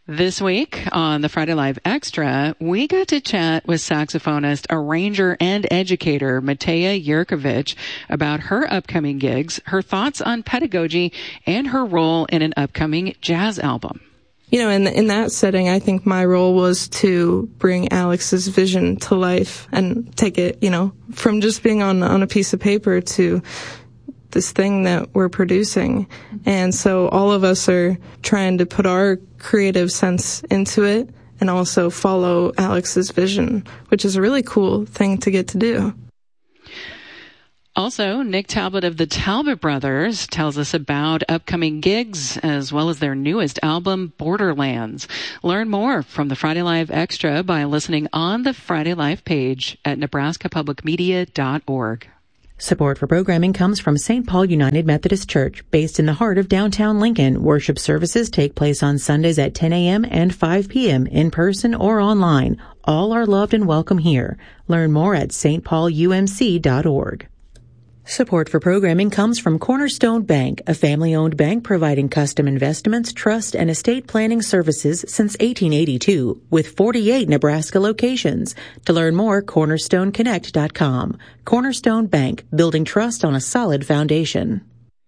This week on the Friday Live Extra, we got to chat with saxophonist, arranger, and educator Matea Yurkovich about her upcoming gigs, her thoughts on pedagogy, and her role in an upcoming jazz album. You know, in that setting, I think my role was to bring Alex's vision to life and take it, you know, from just being on a piece of paper to this thing that we're producing. And so all of us are trying to put our creative sense into it and also follow Alex's vision, which is a really cool thing to get to do. Also, Nick Talbot of the Talbot Brothers tells us about upcoming gigs as well as their newest album, Borderlands. Learn more from the Friday Live Extra by listening on the Friday Live page at nebraskapublicmedia.org. Support for programming comes from St. Paul United Methodist Church, based in the heart of downtown Lincoln. Worship services take place on Sundays at 10 a.m. and 5 p.m. in person or online. All are loved and welcome here. Learn more at stpaulumc.org. Support for programming comes from Cornerstone Bank, a family-owned bank providing custom investments, trust, and estate planning services since 1882, with 48 Nebraska locations. To learn more, cornerstoneconnect.com. Cornerstone Bank, building trust on a solid foundation.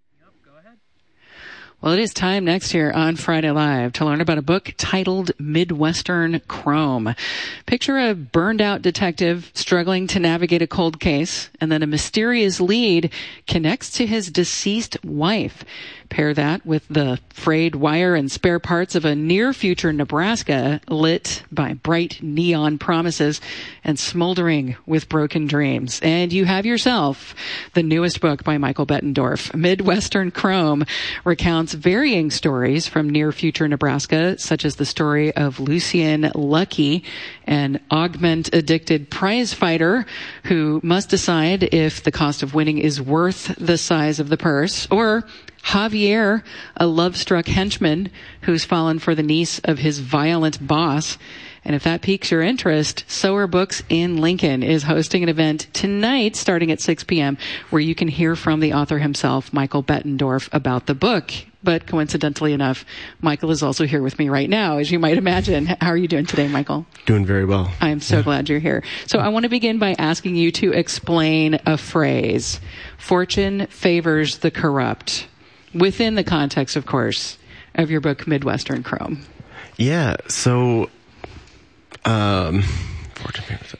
Well, it is time next year on Friday Live to learn about a book titled Midwestern Chrome. Picture a burned-out detective struggling to navigate a cold case, and then a mysterious lead connects to his deceased wife. Pair that with the frayed wire and spare parts of a near-future Nebraska lit by bright neon promises and smoldering with broken dreams. And you have yourself the newest book by Michael Bettendorf. Midwestern Chrome recounts varying stories from near-future Nebraska, such as the story of Lucien Lucky, an augment-addicted prize fighter who must decide if the cost of winning is worth the size of the purse, or Javier, a love-struck henchman who's fallen for the niece of his violent boss. And if that piques your interest, Sower Books in Lincoln is hosting an event tonight starting at 6 p.m. where you can hear from the author himself, Michael Bettendorf, about the book. But coincidentally enough, Michael is also here with me right now, as you might imagine. How are you doing today, Michael? Doing very well. I'm so glad you're here. So I want to begin by asking you to explain a phrase. Fortune favors the corrupt. Within the context, of course, of your book, Midwestern Chrome. Yeah, so, fortune favors,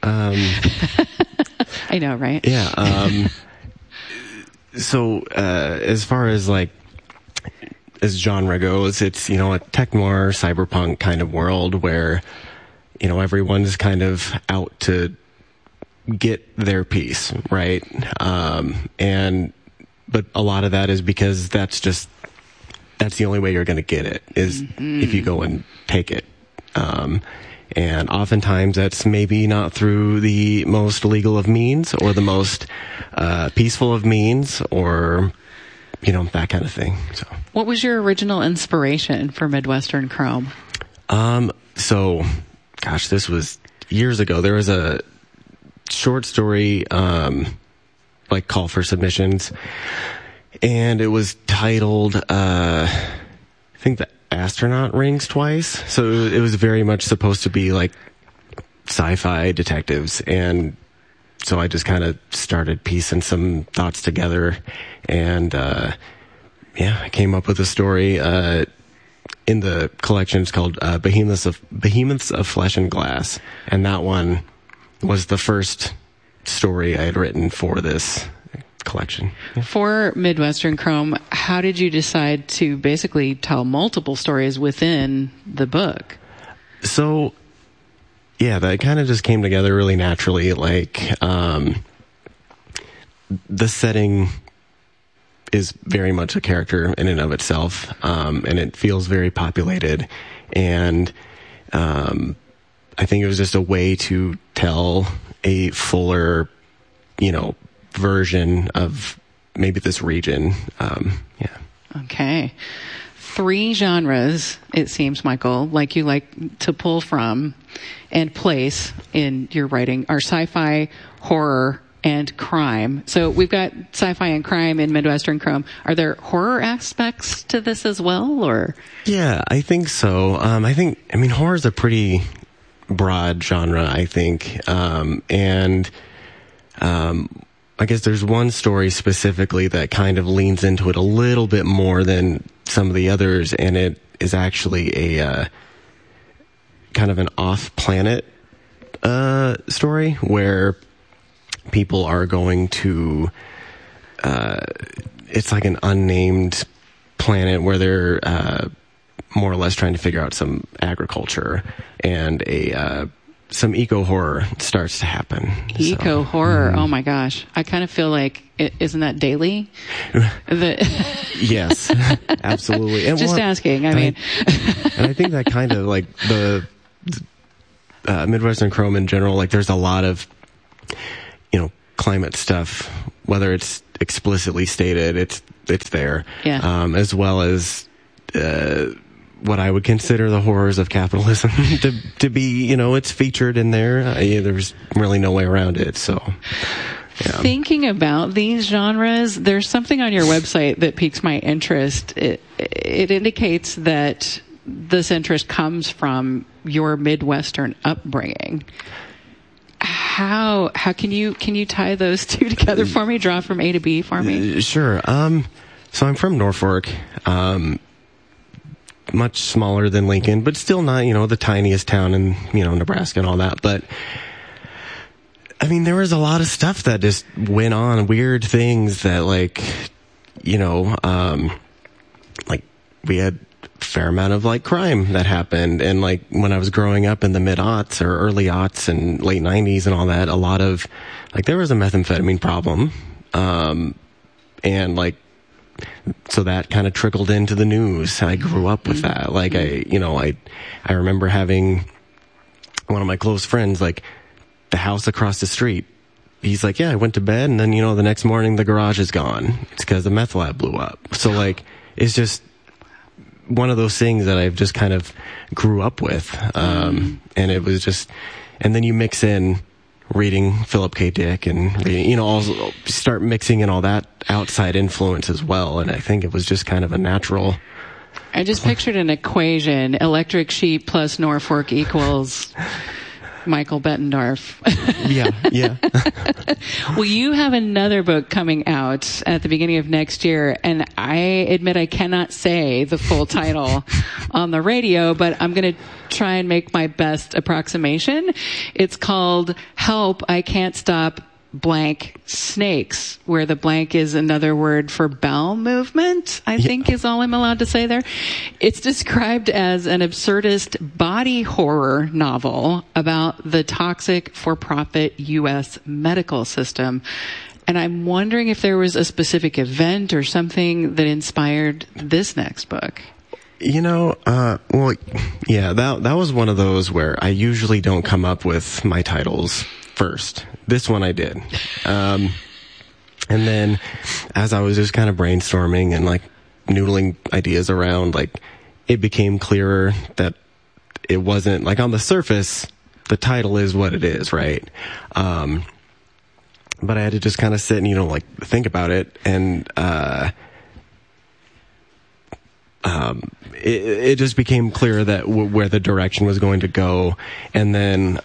I know, right? Yeah, so, as far as, like, as genre goes, it's, you know, a tech noir, cyberpunk kind of world where, you know, everyone's kind of out to get their piece, right? But a lot of that is because that's the only way you're going to get it, is if you go and take it. And oftentimes that's maybe not through the most legal of means or the most peaceful of means, or, you know, that kind of thing. So, what was your original inspiration for Midwestern Chrome? So, gosh, this was years ago. There was a short story, like call for submissions, and it was titled, I think The Astronaut Rings Twice. So it was very much supposed to be like sci-fi detectives, and so I just kind of started piecing some thoughts together, and I came up with a story in the collection. It's called Behemoths of Flesh and Glass, and that one was the first story I had written for this collection. Yeah. For Midwestern Chrome, how did you decide to basically tell multiple stories within the book? So, yeah, that kind of just came together really naturally. Like, the setting is very much a character in and of itself, and it feels very populated, and I think it was just a way to tell a fuller, you know, version of maybe this region. Okay. 3 genres, it seems, Michael, like you like to pull from and place in your writing, are sci-fi, horror, and crime. So we've got sci-fi and crime in Midwestern Chrome. Are there horror aspects to this as well, or? Yeah, I think so. I mean, horror is a pretty broad genre, I think. I guess there's one story specifically that kind of leans into it a little bit more than some of the others, and it is actually a kind of an off-planet story where people are going to it's like an unnamed planet where they're more or less trying to figure out some agriculture, and some eco-horror starts to happen. Eco-horror, oh my gosh. I kind of feel like, isn't that daily? Yes, absolutely. And just asking, I mean. And I think that kind of like the Midwestern Chrome in general, like there's a lot of, climate stuff, whether it's explicitly stated, it's there. Yeah. As well as, what I would consider the horrors of capitalism to be, it's featured in there. There's really no way around it. So, yeah. Thinking about these genres, there's something on your website that piques my interest. It indicates that this interest comes from your Midwestern upbringing. How can you tie those two together for me? Draw from A to B for me? Sure. So I'm from Norfolk. Much smaller than Lincoln, but still not, the tiniest town in, Nebraska and all that. But I mean, there was a lot of stuff that just went on, weird things that like we had a fair amount of like crime that happened. And like when I was growing up in the mid-aughts or early aughts and late 90s and all that, a lot of like there was a methamphetamine problem. And like, so that kind of trickled into the news. I grew up with that. Like I remember having one of my close friends, like the house across the street. He's like, yeah, I went to bed and then, the next morning the garage is gone. It's because the meth lab blew up. So like, it's just one of those things that I've just kind of grew up with. And it was just, and then you mix in reading Philip K. Dick and reading, also start mixing in all that outside influence as well. And I think it was just kind of a natural. I just pictured an equation: electric sheep plus Norfolk equals Michael Bettendorf. Yeah. Well, you have another book coming out at the beginning of next year, and I admit I cannot say the full title on the radio, but I'm going to try and make my best approximation. It's called Help, I Can't Stop Blank Snakes, where the blank is another word for bowel movement, I think is all I'm allowed to say there. It's described as an absurdist body horror novel about the toxic for-profit U.S. medical system. And I'm wondering if there was a specific event or something that inspired this next book. That was one of those where I usually don't come up with my titles first. This one I did. And then as I was just kind of brainstorming and like noodling ideas around, like it became clearer that it wasn't like on the surface, the title is what it is, right? But I had to just kind of sit and, like think about it. And, it just became clear that where the direction was going to go. And then,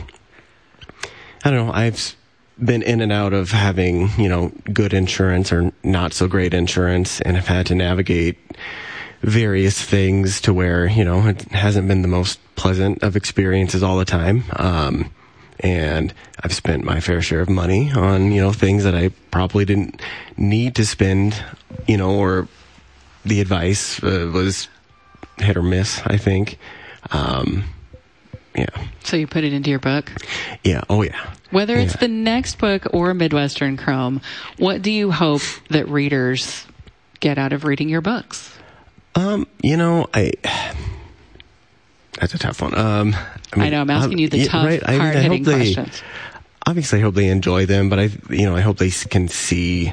I don't know, I've been in and out of having, good insurance or not so great insurance, and have had to navigate various things to where, it hasn't been the most pleasant of experiences all the time. And I've spent my fair share of money on, things that I probably didn't need to spend, or the advice was hit or miss, I think. Yeah. So you put it into your book? Yeah. Oh, yeah. Whether it's the next book or Midwestern Chrome, what do you hope that readers get out of reading your books? That's a tough one. I know, I'm asking you the tough, hard-hitting questions. Obviously, I hope they enjoy them, but I hope they can see,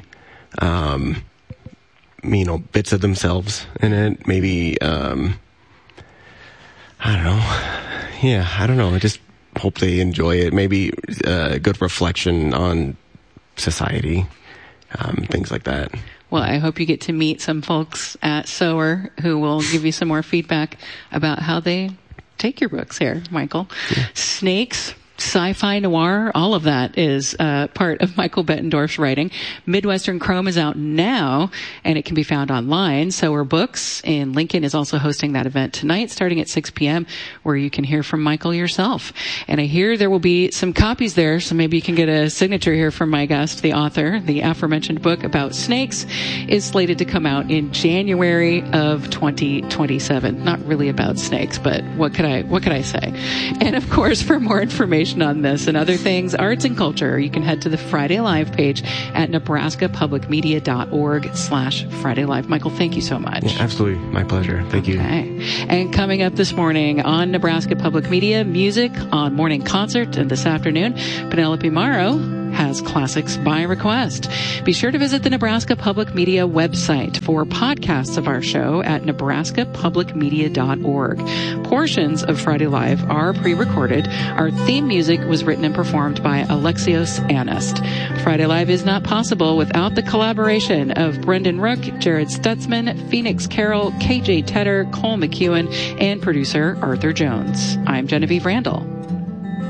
bits of themselves in it. Maybe, I don't know. Yeah, I don't know. I just hope they enjoy it. Maybe a good reflection on society, things like that. Well, I hope you get to meet some folks at SOAR who will give you some more feedback about how they take your books here, Michael. Yeah. Snakes, sci-fi noir, all of that is part of Michael Bettendorf's writing. Midwestern Chrome is out now, and it can be found online. SOAR Books in Lincoln is also hosting that event tonight, starting at 6 p.m., where you can hear from Michael yourself. And I hear there will be some copies there, so maybe you can get a signature here from my guest, the author. The aforementioned book about snakes is slated to come out in January of 2027. Not really about snakes, but what could I say? And of course, for more information on this and other things, arts and culture, you can head to the Friday Live page at nebraskapublicmedia.org/Friday Live. Michael, thank you so much. Yeah, absolutely. My pleasure. Thank you. Okay. And coming up this morning on Nebraska Public Media, music on Morning Concert, and this afternoon, Penelope Morrow has classics by request. Be sure to visit the Nebraska Public Media website for podcasts of our show at nebraskapublicmedia.org. Portions of Friday Live are pre-recorded. Our theme music was written and performed by Alexios Anist. Friday Live is not possible without the collaboration of Brendan Rook, Jared Stutzman, Phoenix Carroll, KJ Tedder, Cole McEwen, and producer Arthur Jones. I'm Genevieve Randall.